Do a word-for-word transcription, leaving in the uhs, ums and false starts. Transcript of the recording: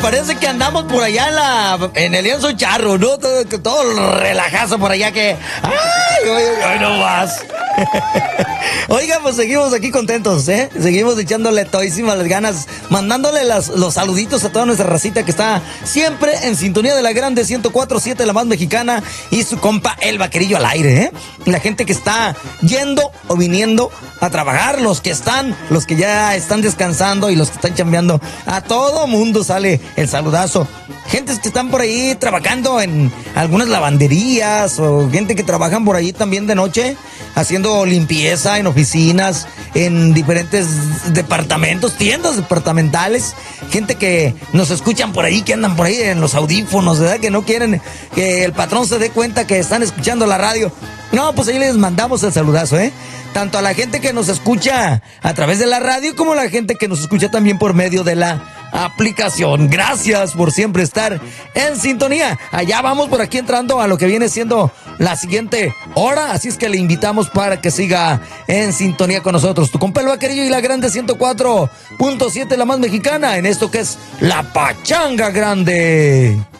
Parece que andamos por allá en, la, en el lienzo charro, ¿no? Todo, todo el relajazo por allá que... ¡Ay, hoy, hoy no más! Oiga, pues seguimos aquí contentos, ¿eh? Seguimos echándole todísimas las ganas, mandándole las, los saluditos a toda nuestra racita que está siempre en sintonía de la grande ciento cuatro punto siete, la más mexicana, y su compa El Vaquerillo al aire, ¿eh? La gente que está yendo o viniendo a trabajar, los que están, los que ya están descansando y los que están chambeando, a todo mundo sale el saludazo. Gentes que están por ahí trabajando en algunas lavanderías o gente que trabajan por ahí también de noche haciendo limpieza en oficinas, en diferentes departamentos, tiendas departamentales, gente que nos escuchan por ahí, que andan por ahí en los audífonos, ¿verdad? Que no quieren que el patrón se dé cuenta que están escuchando la radio. No, pues ahí les mandamos el saludazo, ¿eh? Tanto a la gente que nos escucha a través de la radio como a la gente que nos escucha también por medio de la aplicación. Gracias por siempre estar en sintonía. Allá vamos por aquí entrando a lo que viene siendo la siguiente hora, así es que le invitamos para que siga en sintonía con nosotros. Tu compa El Vaquerillo y la grande ciento cuatro punto siete, la más mexicana, en esto que es la Pachanga Grande.